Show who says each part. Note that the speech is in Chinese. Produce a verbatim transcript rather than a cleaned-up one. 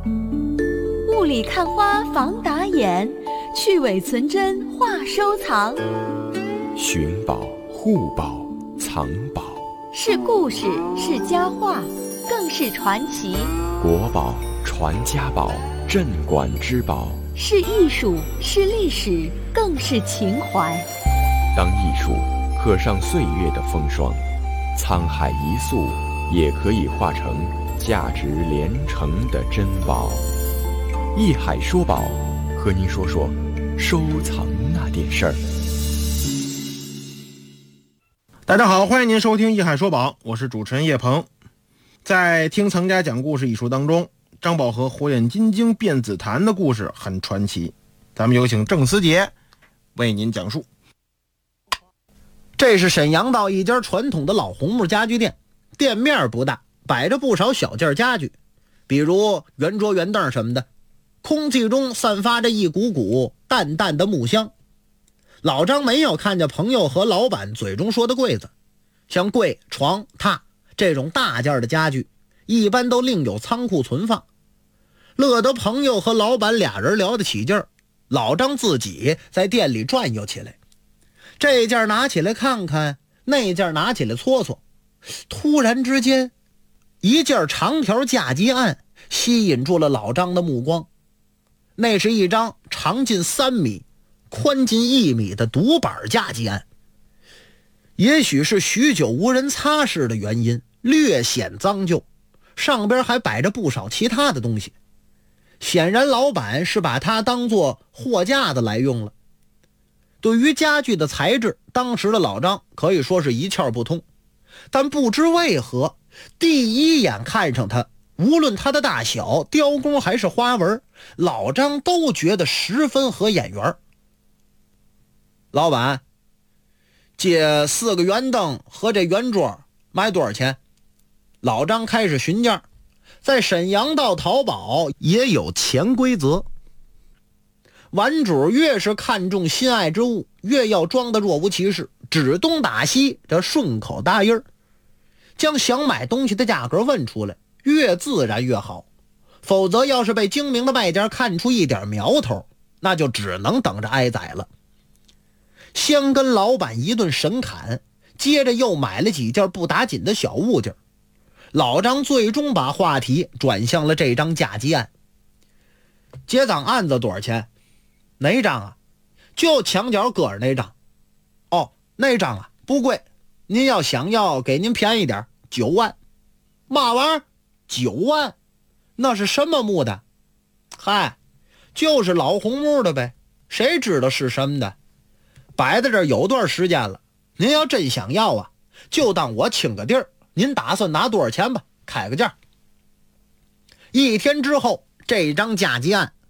Speaker 1: 雾里看花防打眼，去伪存真话收藏。
Speaker 2: 寻宝、护宝、藏宝，
Speaker 1: 是故事，是佳话，更是传奇。
Speaker 2: 国宝、传家宝、镇馆之宝，
Speaker 1: 是艺术，是历史，更是情怀。
Speaker 2: 当艺术刻上岁月的风霜，沧海一粟也可以化成价值连城的珍宝。艺海说宝，和您说说收藏那点事儿。
Speaker 3: 大家好，欢迎您收听艺海说宝，我是主持人叶鹏。在听曾家讲故事一书当中，张宝和火眼金睛变紫檀的故事很传奇，咱们有请郑思杰为您讲述。
Speaker 4: 这是沈阳道一家传统的老红木家具店，店面不大，摆着不少小件家具，比如圆桌圆凳什么的，空气中散发着一股股淡淡的木香。老张没有看见朋友和老板嘴中说的柜子，像柜、床、榻这种大件的家具一般都另有仓库存放。乐得朋友和老板俩人聊得起劲儿，老张自己在店里转悠起来，这件拿起来看看，那件拿起来搓搓。突然之间，一件长条嫁接案吸引住了老张的目光。那是一张长近三米宽近一米的独板嫁接案，也许是许久无人擦拭的原因，略显脏旧，上边还摆着不少其他的东西，显然老板是把它当作货架子来用了。对于家具的材质，当时的老张可以说是一窍不通，但不知为何，第一眼看上它，无论它的大小、雕工还是花纹，老张都觉得十分合眼缘。老板，借四个圆凳和这圆桌卖多少钱？老张开始询价。在沈阳道淘宝也有潜规则，玩主越是看重心爱之物，越要装得若无其事，指东打西，这顺口答音儿，将想买东西的价格问出来，越自然越好。否则要是被精明的卖家看出一点苗头，那就只能等着挨宰了。先跟老板一顿神侃，接着又买了几件不打紧的小物件。老张最终把话题转向了这张嫁接案。结账案子多少钱？哪张啊？就墙角搁着那张。哦，那张啊不贵，您要想要给您便宜点，九万。嘛玩意儿？九万？那是什么木的？嗨，就是老红木的呗，谁知道是什么的？摆在这儿有段时间了，您要真想要啊，就当我请个地儿，您打算拿多少钱吧？开个价。一天之后，这张嫁接案